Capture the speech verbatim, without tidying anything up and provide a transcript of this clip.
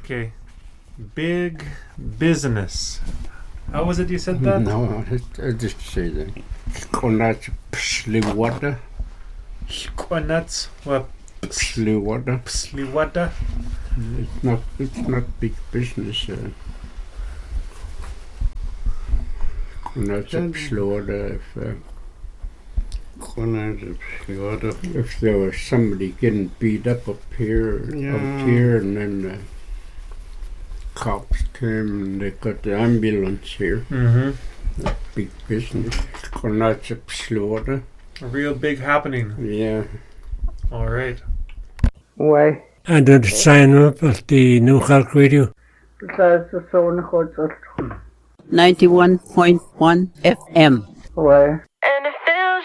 Okay. Big business. How was it you said that? No, I just say that. Konats psliwada. Konats wa Psliwada. psliwada. It's not. It's not big business. Uh, Konats psliwada. If uh, Konats psliwada. if there was somebody getting beat up up here, Yeah. up here, and then the cops came and they got the ambulance here. Mm-hmm. Big business. Konats psliwada. A real big happening. Yeah. All right. Why? And then sign up at the New Cork Radio. That's the zone. ninety-one point one F M. Why?